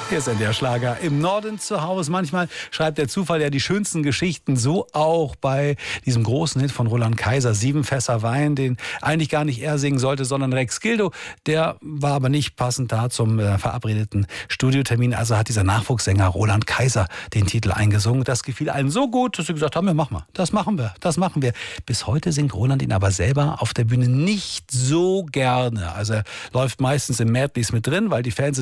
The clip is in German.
Hier ist der Schlager im Norden zu Hause. Manchmal schreibt der Zufall ja die schönsten Geschichten, so auch bei diesem großen Hit von Roland Kaiser, 7 Fässer Wein, den eigentlich gar nicht er singen sollte, sondern Rex Gildo. Der war aber nicht passend da zum verabredeten Studiotermin. Also hat dieser Nachwuchssänger Roland Kaiser den Titel eingesungen. Das gefiel allen so gut, dass sie gesagt haben, ja, mach mal, das machen wir. Bis heute singt Roland ihn aber selber auf der Bühne nicht so gerne. Also er läuft meistens im Medleys mit drin, weil die Fans